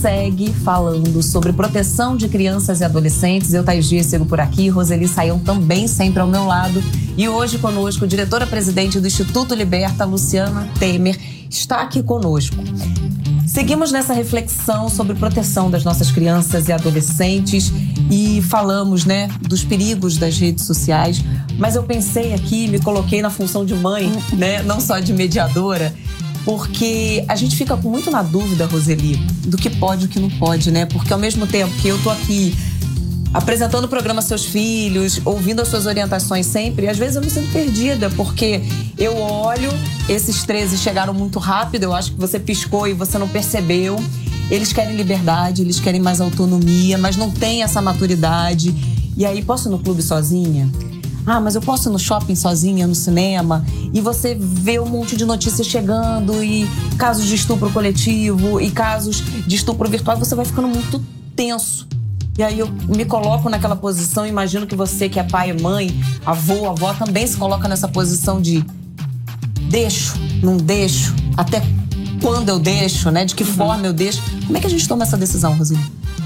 segue falando sobre proteção de crianças e adolescentes. Eu, Thaís Dias, sigo por aqui. Roseli Saião também sempre ao meu lado. E hoje conosco, diretora-presidente do Instituto Liberta, Luciana Temer, está aqui conosco. Seguimos nessa reflexão sobre proteção das nossas crianças e adolescentes e falamos, dos perigos das redes sociais. Mas eu pensei aqui, me coloquei na função de mãe, não só de mediadora, porque a gente fica muito na dúvida, Roseli, do que pode e o que não pode, Porque ao mesmo tempo que eu tô aqui apresentando o programa aos seus filhos, ouvindo as suas orientações sempre, às vezes eu me sinto perdida, porque eu olho, esses 13 chegaram muito rápido, eu acho que você piscou e você não percebeu. Eles querem liberdade, eles querem mais autonomia, mas não tem essa maturidade. E aí, posso ir no clube sozinha? Ah, mas eu posso ir no shopping sozinha, no cinema? E você vê um monte de notícias chegando, e casos de estupro coletivo, e casos de estupro virtual, você vai ficando muito tenso. E aí eu me coloco naquela posição, imagino que você, que é pai e mãe, avó, também se coloca nessa posição de deixo, não deixo, até quando eu deixo, de que forma eu deixo. Como é que a gente toma essa decisão, Roseli?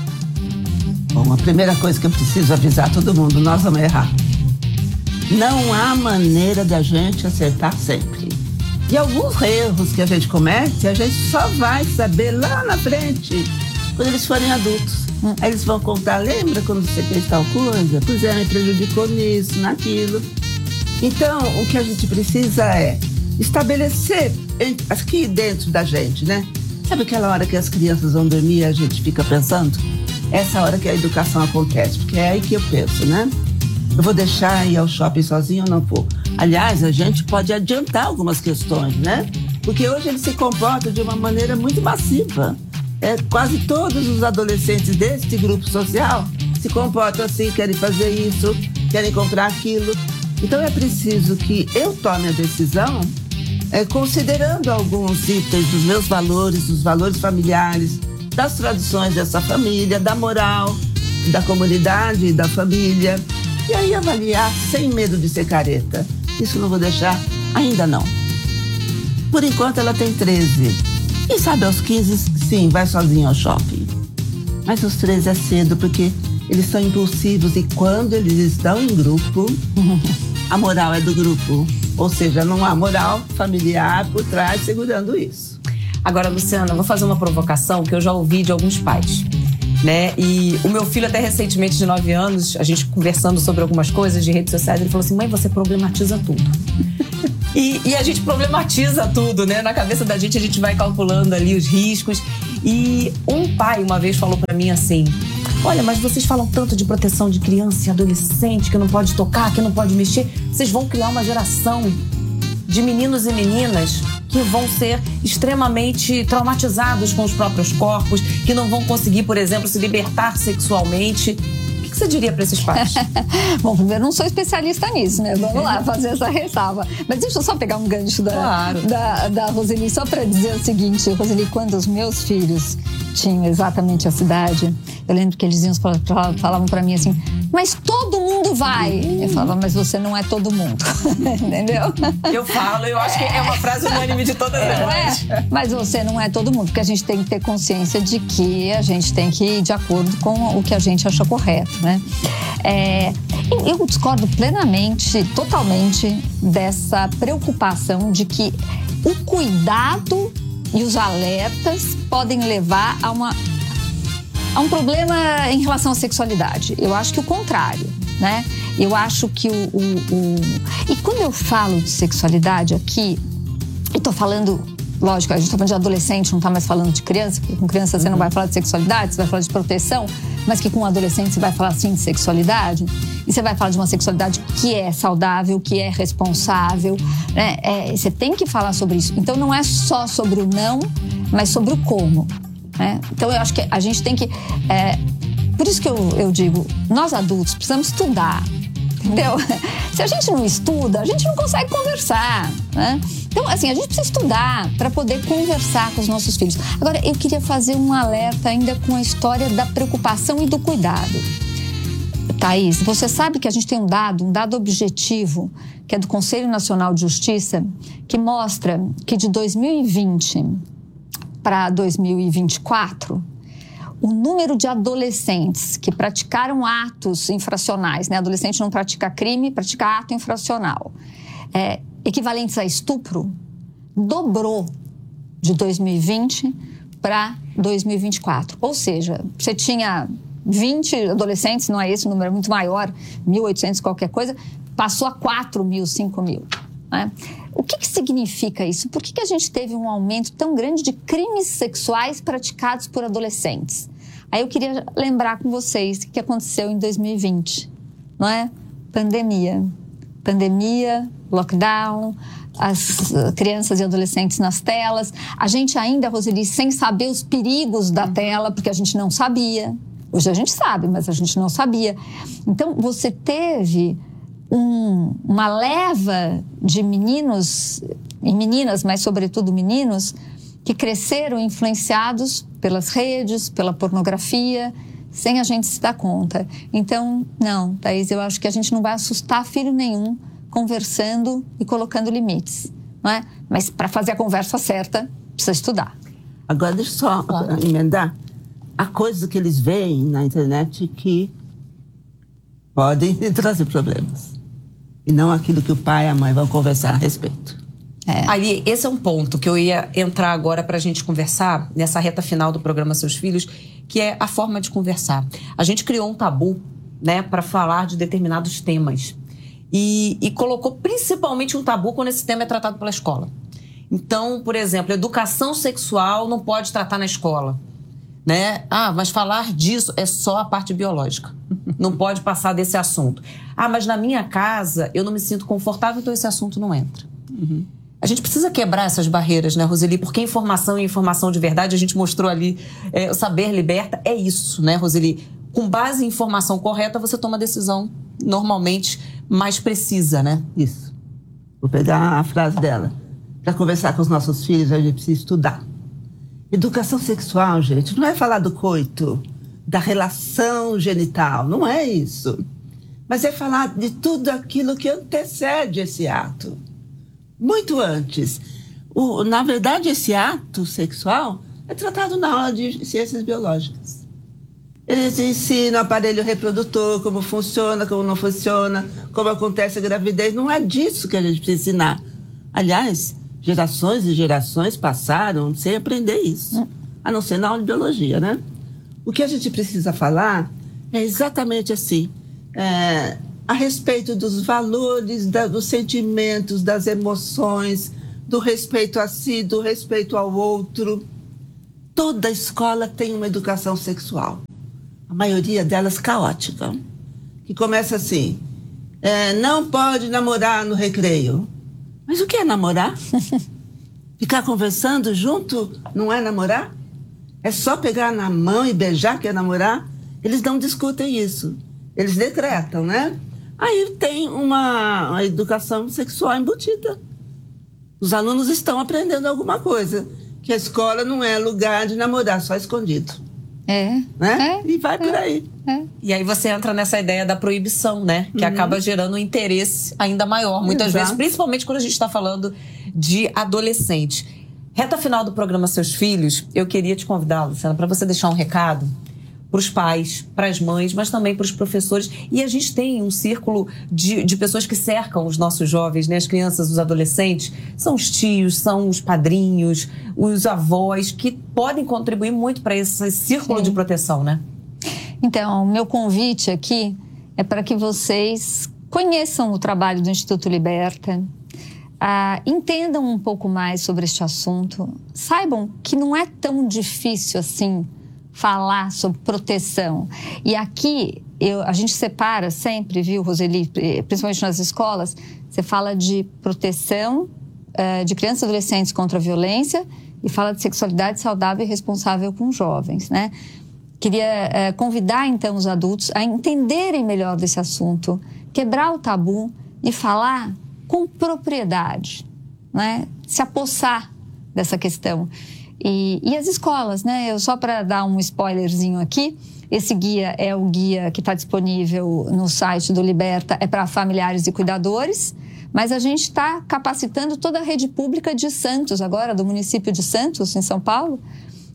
Bom, a primeira coisa que eu preciso avisar todo mundo, nós vamos errar. Não há maneira da gente acertar sempre. E alguns erros que a gente comete, a gente só vai saber lá na frente, quando eles forem adultos. Aí eles vão contar, lembra quando você fez tal coisa? Pois é, me prejudicou nisso, naquilo. Então, o que a gente precisa é estabelecer aqui dentro da gente, Sabe aquela hora que as crianças vão dormir e a gente fica pensando? Essa hora que a educação acontece, porque é aí que eu penso, Eu vou deixar ir ao shopping sozinho ou não vou? Aliás, a gente pode adiantar algumas questões, Porque hoje eles se comportam de uma maneira muito massiva. Quase todos os adolescentes deste grupo social se comportam assim, querem fazer isso, querem comprar aquilo. Então é preciso que eu tome a decisão considerando alguns itens dos meus valores, dos valores familiares, das tradições dessa família, da moral, da comunidade, da família. E aí avaliar sem medo de ser careta. Isso não vou deixar, ainda não. Por enquanto ela tem 13. Quem sabe aos 15, sim, vai sozinho ao shopping. Mas os 13 é cedo, porque eles são impulsivos. E quando eles estão em grupo, a moral é do grupo. Ou seja, não há moral familiar por trás segurando isso. Agora, Luciana, eu vou fazer uma provocação que eu já ouvi de alguns pais. E o meu filho, até recentemente, de 9 anos, a gente conversando sobre algumas coisas de redes sociais, ele falou assim: mãe, você problematiza tudo. E a gente problematiza tudo, Na cabeça da gente, a gente vai calculando ali os riscos. E um pai uma vez falou pra mim assim: olha, mas vocês falam tanto de proteção de criança e adolescente, que não pode tocar, que não pode mexer. Vocês vão criar uma geração de meninos e meninas que vão ser extremamente traumatizados com os próprios corpos, que não vão conseguir, por exemplo, se libertar sexualmente. O que você diria para esses pais? Bom, primeiro, não sou especialista nisso, Vamos lá, fazer essa ressalva. Mas deixa eu só pegar um gancho da Roseli, só para dizer o seguinte: Roseli, quando os meus filhos tinham exatamente essa idade, eu lembro que eles falavam para mim assim: mas todo mundo vai. Eu falava: mas você não é todo mundo. Entendeu? Eu acho que é uma frase unânime de todas as mães. Mas você não é todo mundo, porque a gente tem que ter consciência de que a gente tem que ir de acordo com o que a gente acha correto, Eu discordo plenamente, totalmente, dessa preocupação de que o cuidado e os alertas podem levar a um problema em relação à sexualidade. Eu acho que o contrário, Eu acho que E quando eu falo de sexualidade aqui, eu tô falando, lógico, a gente tá falando de adolescente, não tá mais falando de criança, porque com criança você não vai falar de sexualidade, você vai falar de proteção, mas que com adolescente você vai falar sim de sexualidade, e você vai falar de uma sexualidade que é saudável, que é responsável, você tem que falar sobre isso. Então não é só sobre o não, mas sobre o como. Então eu acho que a gente tem que... por isso que eu digo, nós adultos precisamos estudar, entendeu? Se a gente não estuda, a gente não consegue conversar, Então, assim, a gente precisa estudar para poder conversar com os nossos filhos. Agora, eu queria fazer um alerta ainda com a história da preocupação e do cuidado. Thaís, você sabe que a gente tem um dado objetivo, que é do Conselho Nacional de Justiça, que mostra que de 2020 para 2024, o número de adolescentes que praticaram atos infracionais, né? Adolescente não pratica crime, pratica ato infracional, equivalentes a estupro, dobrou de 2020 para 2024. Ou seja, você tinha 20 adolescentes, não é esse o número, é muito maior, 1.800 qualquer coisa, passou a 4.000, 5.000. Né? O que significa isso? Por que a gente teve um aumento tão grande de crimes sexuais praticados por adolescentes? Aí eu queria lembrar com vocês o que aconteceu em 2020, não é? Pandemia, lockdown, as crianças e adolescentes nas telas. A gente ainda, Roseli, sem saber os perigos da tela, porque a gente não sabia. Hoje a gente sabe, mas a gente não sabia. Então, você teve uma leva de meninos e meninas, mas sobretudo meninos, que cresceram influenciados pelas redes, pela pornografia, sem a gente se dar conta. Então, não, Thaís, eu acho que a gente não vai assustar filho nenhum conversando e colocando limites, não é? Mas para fazer a conversa certa, precisa estudar. Agora, deixa eu só emendar. Há coisas que eles veem na internet que podem trazer problemas. E não aquilo que o pai e a mãe vão conversar a respeito. Ali, esse é um ponto que eu ia entrar agora para a gente conversar, nessa reta final do programa Seus Filhos, que é a forma de conversar. A gente criou um tabu, né, para falar de determinados temas. E colocou principalmente um tabu quando esse tema é tratado pela escola. Então, por exemplo, educação sexual não pode tratar na escola, né? Mas falar disso é só a parte biológica. Não pode passar desse assunto. Mas na minha casa eu não me sinto confortável, então esse assunto não entra. A gente precisa quebrar essas barreiras, né, Roseli? Porque informação e informação de verdade, a gente mostrou ali, o saber liberta, é isso, né, Roseli? Com base em informação correta, você toma a decisão normalmente mais precisa, né? Isso. Vou pegar a frase dela. Para conversar com os nossos filhos, a gente precisa estudar. Educação sexual, gente, não é falar do coito, da relação genital, não é isso. Mas é falar de tudo aquilo que antecede esse ato. Muito antes. Na verdade, esse ato sexual é tratado na aula de ciências biológicas. Eles ensinam o aparelho reprodutor, como funciona, como não funciona, como acontece a gravidez. Não é disso que a gente precisa ensinar. Aliás, gerações e gerações passaram sem aprender isso, a não ser na aula de biologia, né? O que a gente precisa falar é exatamente assim, a respeito dos valores, dos sentimentos, das emoções, do respeito a si, do respeito ao outro. Toda escola tem uma educação sexual. A maioria delas caótica, que começa assim, não pode namorar no recreio. Mas o que é namorar? Ficar conversando junto não é namorar? É só pegar na mão e beijar que é namorar? Eles não discutem isso. Eles decretam, né? Aí tem uma educação sexual embutida. Os alunos estão aprendendo alguma coisa. Que a escola não é lugar de namorar, só escondido. Né? E vai por aí. E aí você entra nessa ideia da proibição, né? Que acaba gerando um interesse ainda maior, muitas vezes, principalmente quando a gente está falando de adolescente. Reta final do programa Seus Filhos, eu queria te convidar, Luciana, para você deixar um recado para os pais, para as mães, mas também para os professores. E a gente tem um círculo de pessoas que cercam os nossos jovens, né? As crianças, os adolescentes. São os tios, são os padrinhos, os avós, que podem contribuir muito para esse círculo de proteção, né? Então, o meu convite aqui é para que vocês conheçam o trabalho do Instituto Liberta, entendam um pouco mais sobre este assunto, saibam que não é tão difícil assim falar sobre proteção. E aqui a gente separa sempre, viu, Roseli, principalmente nas escolas, você fala de proteção de crianças e adolescentes contra a violência e fala de sexualidade saudável e responsável com jovens, né? Queria convidar, então, os adultos a entenderem melhor desse assunto, quebrar o tabu e falar com propriedade, né? Se apossar dessa questão. E as escolas, né? Só para dar um spoilerzinho aqui, esse guia é o guia que está disponível no site do Liberta, é para familiares e cuidadores, mas a gente está capacitando toda a rede pública de Santos agora, do município de Santos, em São Paulo,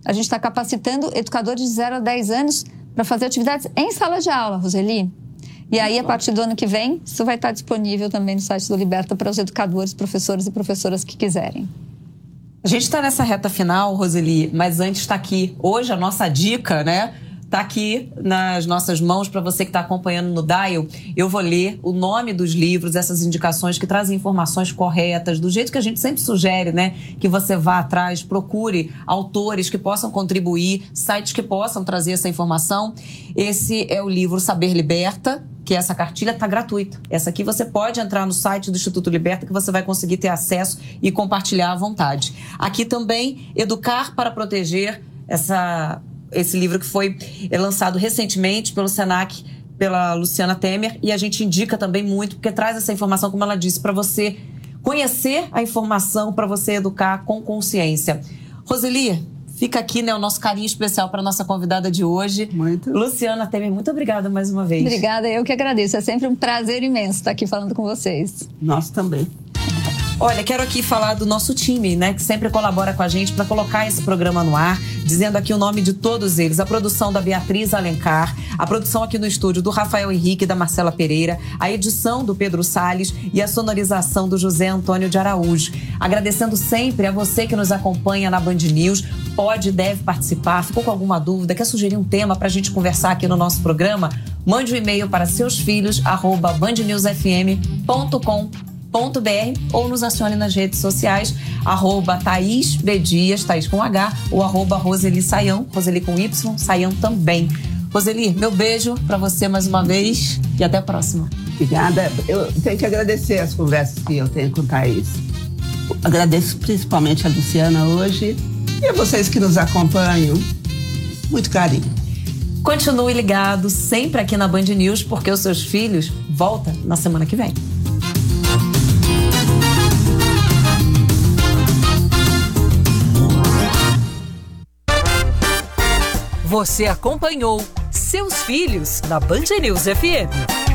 a gente está capacitando educadores de 0 a 10 anos para fazer atividades em sala de aula, Roseli. E aí, a partir do ano que vem, isso vai estar disponível também no site do Liberta para os educadores, professores e professoras que quiserem. A gente está nessa reta final, Roseli, mas antes está aqui hoje a nossa dica, né? Está aqui nas nossas mãos para você que está acompanhando no Dial. Eu vou ler o nome dos livros, essas indicações que trazem informações corretas, do jeito que a gente sempre sugere, né? Que você vá atrás, procure autores que possam contribuir, sites que possam trazer essa informação. Esse é o livro Saber Liberta, que essa cartilha está gratuita. Essa aqui você pode entrar no site do Instituto Liberta que você vai conseguir ter acesso e compartilhar à vontade. Aqui também, Educar para Proteger, esse livro que foi lançado recentemente pelo Senac, pela Luciana Temer, e a gente indica também muito, porque traz essa informação, como ela disse, para você conhecer a informação, para você educar com consciência. Roseli, fica aqui, né, o nosso carinho especial para a nossa convidada de hoje. Luciana Temer, muito obrigada mais uma vez. Obrigada, eu que agradeço. É sempre um prazer imenso estar aqui falando com vocês. Nós também. Olha, quero aqui falar do nosso time, né, que sempre colabora com a gente para colocar esse programa no ar, dizendo aqui o nome de todos eles. A produção da Beatriz Alencar, a produção aqui no estúdio do Rafael Henrique e da Marcela Pereira, a edição do Pedro Salles e a sonorização do José Antônio de Araújo. Agradecendo sempre a você que nos acompanha na Band News. Pode e deve participar. Ficou com alguma dúvida? Quer sugerir um tema para a gente conversar aqui no nosso programa? Mande um e-mail para seusfilhos@bandnewsfm.com.br ou nos acione nas redes sociais, @ThaísBDias, Thaís com H, ou @Roseli Saião, Roseli com Y, Saião também. Roseli, meu beijo para você mais uma vez e até a próxima. Obrigada. Eu tenho que agradecer as conversas que eu tenho com Thaís. Agradeço principalmente a Luciana hoje e a vocês que nos acompanham. Muito carinho. Continue ligado sempre aqui na Band News, porque os seus filhos voltam na semana que vem. Você acompanhou Seus Filhos na Band News FM.